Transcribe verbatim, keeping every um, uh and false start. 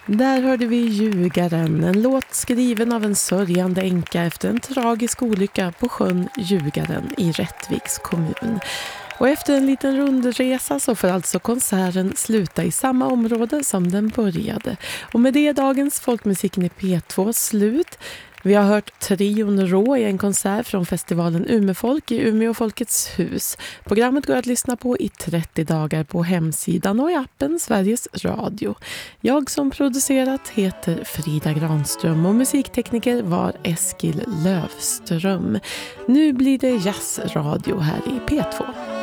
Där hörde vi Ljugaren, en låt skriven av en sörjande änka efter en tragisk olycka på sjön Ljugaren i Rättviks kommun. Och efter en liten rundresa så får alltså konserten sluta i samma område som den började. Och med det är dagens Folkmusiken i P två slut. Vi har hört Trion Rå i en konsert från festivalen Umefolk i Umeå Folkets hus. Programmet går att lyssna på i trettio dagar på hemsidan och i appen Sveriges Radio. Jag som producerat heter Frida Granström och musiktekniker var Eskil Lövström. Nu blir det jazzradio här i P två.